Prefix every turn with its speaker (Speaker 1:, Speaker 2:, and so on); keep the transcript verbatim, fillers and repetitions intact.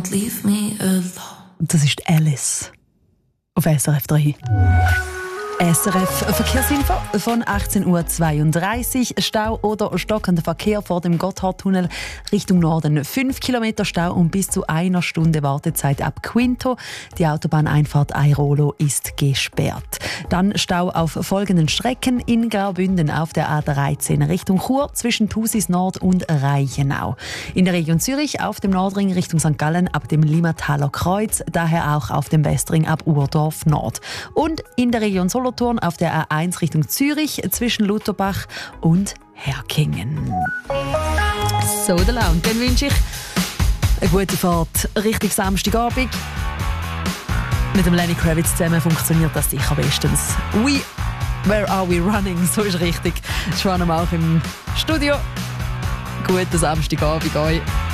Speaker 1: don't leave me alone.
Speaker 2: Das ist Alice auf S R F drei. S R F Verkehrsinfo von achtzehn Uhr zweiunddreißig. Stau oder stockender Verkehr vor dem Gotthardtunnel Richtung Norden. fünf Kilometer Stau und bis zu einer Stunde Wartezeit ab Quinto. Die Autobahneinfahrt Airolo ist gesperrt. Dann Stau auf folgenden Strecken: in Graubünden auf der A dreizehn Richtung Chur zwischen Thusis Nord und Reichenau. In der Region Zürich auf dem Nordring Richtung Sankt Gallen ab dem Limmataler Kreuz, daher auch auf dem Westring ab Urdorf Nord. Und in der Region Solothurn auf der A eins Richtung Zürich zwischen Lutherbach und Herkingen. So, der Laune. Dann wünsche ich eine gute Fahrt Richtung Samstagabend. Mit dem Lenny Kravitz zusammen funktioniert das sicher bestens. We, where are we running? So ist richtig. Schon auch im Studio. Guten Samstagabend euch.